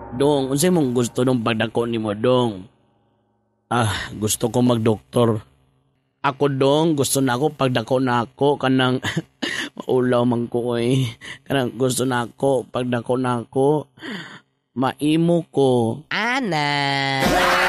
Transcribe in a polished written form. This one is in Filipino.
Dong, unsay mong gusto nung pagdako nimo dong? Gusto ko magdoktor. Ako dong, gusto na ako pagdako na ako kanang ulaw man ko eh. Kanang gusto na ako pagdako na ako maimo ko. Ana!